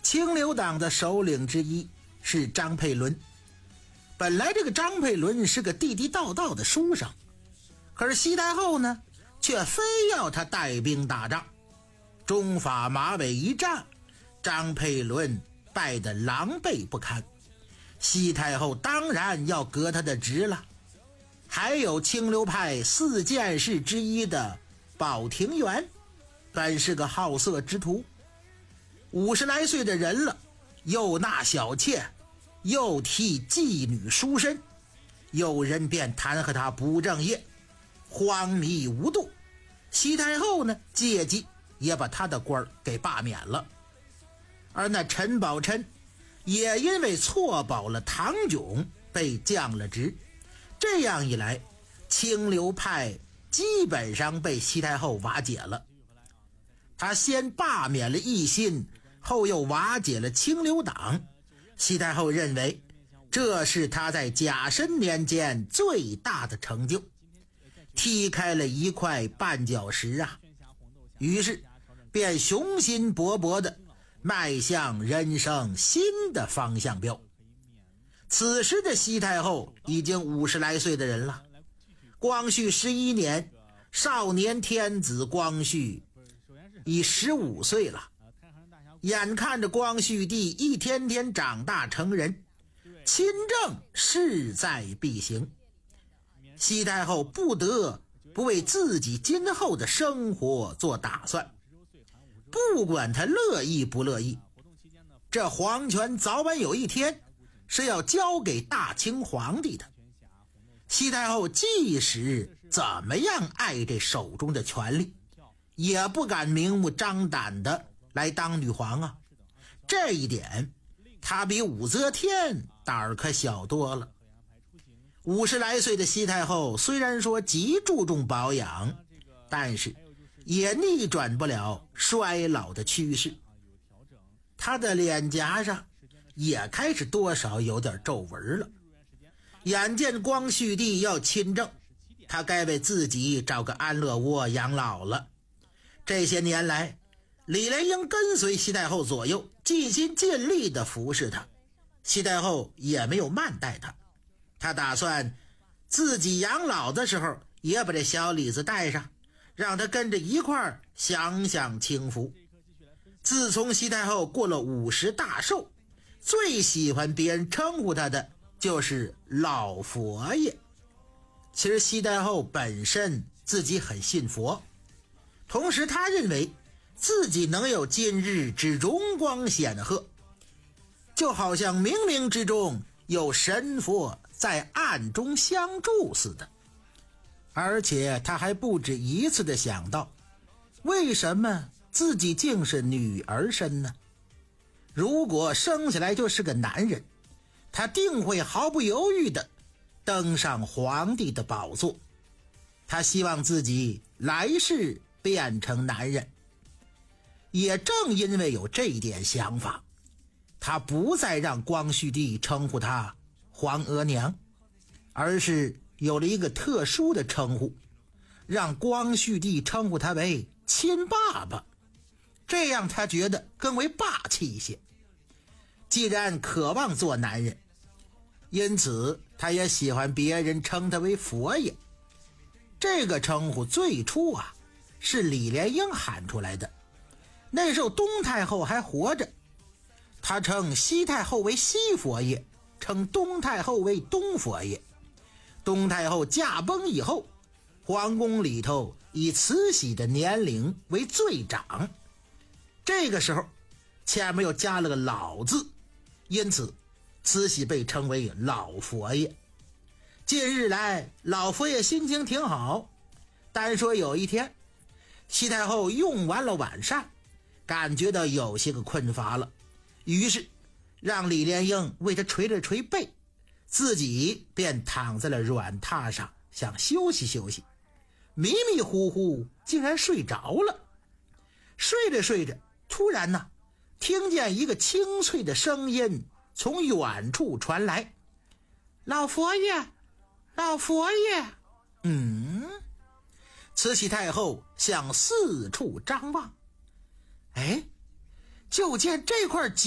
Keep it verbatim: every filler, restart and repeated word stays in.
清流党的首领之一是张佩伦。本来这个张佩伦是个地地道道的书生，可是西太后呢却非要他带兵打仗。中法马尾一战，张佩伦败得狼狈不堪，西太后当然要革他的职了。还有清流派四剑士之一的宝庭元，本是个好色之徒，五十来岁的人了，又纳小妾，又替妓女赎身，有人便弹劾他不正业，荒靡无度。西太后呢借机也把他的官给罢免了。而那陈宝琛也因为错保了唐炯被降了职，这样一来清流派基本上被西太后瓦解了。他先罢免了奕欣，后又瓦解了清流党。西太后认为这是他在甲申年间最大的成就，踢开了一块绊脚石啊！于是便雄心勃勃地迈向人生新的方向标。此时的西太后已经五十来岁的人了。光绪十一年，少年天子光绪已十五岁了。眼看着光绪帝一天天长大成人，亲政势在必行，西太后不得不为自己今后的生活做打算。不管他乐意不乐意，这皇权早晚有一天是要交给大清皇帝的。西太后即使怎么样爱这手中的权力，也不敢明目张胆的来当女皇啊。这一点她比武则天胆儿可小多了。五十来岁的西太后虽然说极注重保养，但是也逆转不了衰老的趋势。她的脸颊上也开始多少有点皱纹了。眼见光绪帝要亲政，他该为自己找个安乐窝养老了。这些年来，李莲英跟随西太后左右，尽心尽力地服侍他，西太后也没有慢待他。他打算自己养老的时候也把这小李子带上，让他跟着一块儿享享清福。自从西太后过了五十大寿，最喜欢别人称呼他的就是老佛爷。其实西太后本身自己很信佛，同时他认为自己能有今日之荣光显赫，就好像冥冥之中有神佛在暗中相助似的。而且他还不止一次地想到，为什么自己竟是女儿身呢？如果生下来就是个男人，他定会毫不犹豫地登上皇帝的宝座。他希望自己来世变成男人。也正因为有这一点想法，他不再让光绪帝称呼他皇额娘，而是有了一个特殊的称呼，让光绪帝称呼他为亲爸爸，这样他觉得更为霸气一些。既然渴望做男人，因此他也喜欢别人称他为佛爷。这个称呼最初啊是李莲英喊出来的，那时候东太后还活着，他称西太后为西佛爷，称东太后为东佛爷。东太后驾崩以后，皇宫里头以慈禧的年龄为最长，这个时候前面又加了个老字，因此慈禧被称为老佛爷。近日来老佛爷心情挺好，单说有一天西太后用完了晚膳，感觉到有些个困乏了，于是让李莲英为他捶了捶背，自己便躺在了软榻上想休息休息，迷迷糊糊竟然睡着了。睡着睡着，突然呢听见一个清脆的声音从远处传来，老佛爷，老佛爷。嗯，慈禧太后向四处张望，哎，就见这块